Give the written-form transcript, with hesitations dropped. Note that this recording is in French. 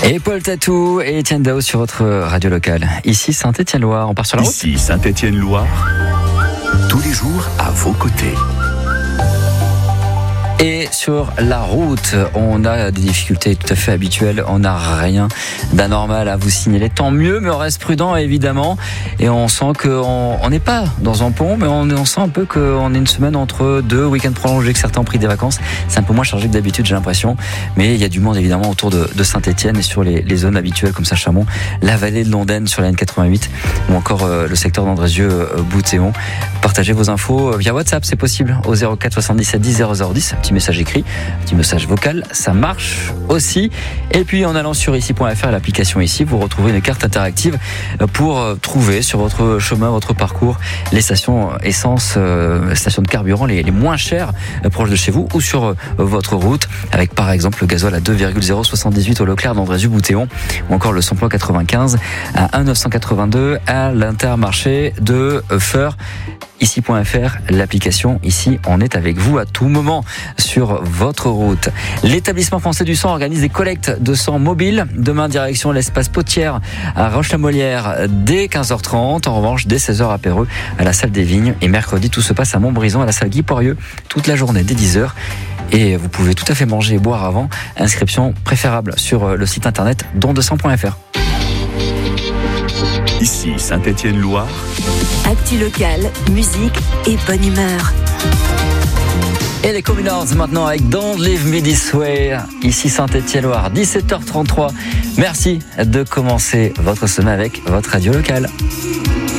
Et Paul Tatou et Étienne Dao sur votre radio locale. Ici Saint-Étienne-Loire, on part sur la route. Ici Saint-Étienne-Loire, tous les jours à vos côtés. Et sur la route, on a des difficultés tout à fait habituelles. On n'a rien d'anormal à vous signaler. Tant mieux, mais on reste prudent évidemment. Et on sent qu'on n'est pas dans un pont, mais on sent un peu qu'on est une semaine entre deux week-ends prolongés, que certains ont pris des vacances. C'est un peu moins chargé que d'habitude, j'ai l'impression. Mais il y a du monde évidemment autour de Saint-Étienne et sur les zones habituelles comme Saint-Chamond, la vallée de Londaine sur la N88 ou encore le secteur d'Andrézieux-Bouthéon. Partagez vos infos via WhatsApp, c'est possible, au 04 77 10 0010. Petit message écrit, petit message vocal, ça marche aussi. Et puis en allant sur ici.fr, l'application ici, vous retrouvez une carte interactive pour trouver sur votre chemin, votre parcours, les stations essence, stations de carburant les moins chères proches de chez vous ou sur votre route, avec par exemple le gasoil à 2,078 au Leclerc d'Andrézieux-Bouthéon ou encore le samplon 95 à 1,982 à l'Intermarché de Feur. Ici.fr, l'application ici, on est avec vous à tout moment sur votre route. L'établissement français du sang organise des collectes de sang mobile. Demain, direction l'espace Potière à Roche-la-Molière dès 15h30. En revanche, dès 16h à Perreux à la salle des Vignes. Et mercredi, tout se passe à Montbrison à la salle Guy Poirieux toute la journée dès 10h. Et vous pouvez tout à fait manger et boire avant. Inscription préférable sur le site internet don200.fr. Ici Saint-Étienne-Loire. Actu local, musique et bonne humeur. Et les Communards maintenant avec Don't Leave Me This Way. Ici Saint-Étienne-Loire, 17h33. Merci de commencer votre semaine avec votre radio locale.